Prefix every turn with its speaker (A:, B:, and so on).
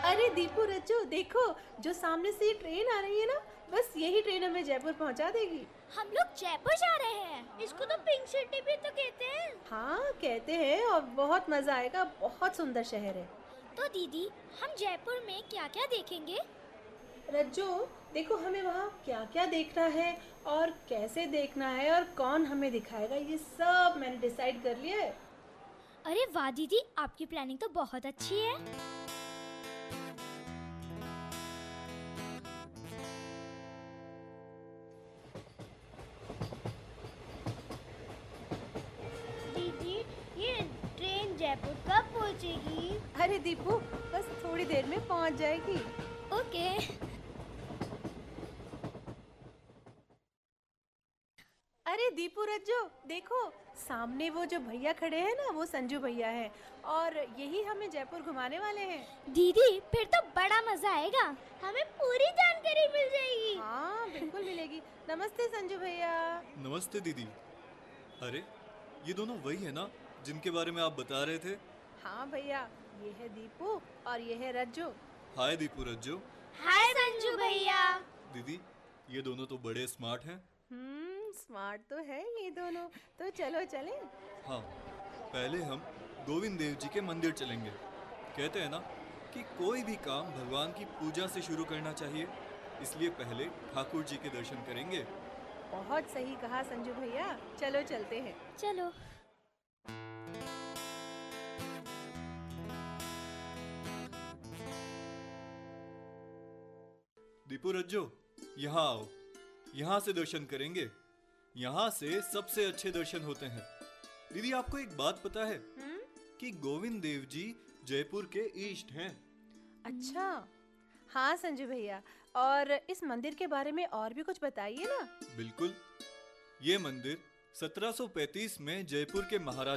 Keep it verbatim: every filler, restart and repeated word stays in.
A: अरे दीपू रज्जू देखो, जो सामने से ये ट्रेन आ रही है ना, बस यही ट्रेन हमें जयपुर पहुंचा देगी।
B: हम लोग जयपुर जा रहे हैं। इसको तो पिंक सिटी भी तो कहते हैं।
A: हाँ कहते हैं, और बहुत मजा आएगा, बहुत सुंदर शहर है।
B: तो दीदी, हम जयपुर में क्या क्या देखेंगे?
A: रज्जू देखो, हमें वहाँ क्या क्या देखना है और कैसे देखना है और कौन हमें दिखाएगा, ये सब मैंने डिसाइड कर लिया है।
B: अरे वाह दीदी, आपकी प्लानिंग तो बहुत अच्छी है। दीदी, ये ट्रेन जयपुर कब पहुंचेगी?
A: अरे दीपू, बस थोड़ी देर में पहुंच जाएगी।
B: ओके।
A: अरे दीपू रज्जू देखो, सामने वो जो भैया खड़े हैं ना, वो संजू भैया हैं, और यही हमें जयपुर घुमाने वाले हैं।
B: दीदी, फिर तो बड़ा मजा आएगा। हमें पूरी जानकारी मिल जाएगी।
A: हाँ बिल्कुल मिलेगी। नमस्ते संजू भैया।
C: नमस्ते दीदी। अरे ये दोनों वही है ना जिनके बारे में आप बता रहे थे?
A: हाँ भैया, ये है दीपू और ये है रज्जू।
C: हाय दीपू रज्जू।
B: हाय संजू भैया।
C: दीदी, ये दोनों तो बड़े स्मार्ट हैं।
A: हम्म स्मार्ट तो है ये दोनों, तो चलो चलें।
C: हाँ, पहले हम गोविंद देव जी के मंदिर चलेंगे। कहते हैं ना कि कोई भी काम भगवान की पूजा से शुरू करना चाहिए, इसलिए पहले ठाकुर जी के दर्शन करेंगे।
A: बहुत सही कहा संजू भैया, चलो चलते हैं।
B: चलो।
C: दीपू रज्जू, यहाँ आओ, यहाँ से दर्शन करेंगे। यहाँ से सबसे अच्छे दर्शन होते हैं। दीदी, आपको एक बात पता है
A: हम्म
C: कि गोविंद देव जी जयपुर के ईस्ट हैं?
A: अच्छा, हाँ संजू भैया, और इस मंदिर के बारे में और भी कुछ बताइए ना।
C: बिल्कुल। ये मंदिर सत्रह सौ पैंतीस में जयपुर के महाराजा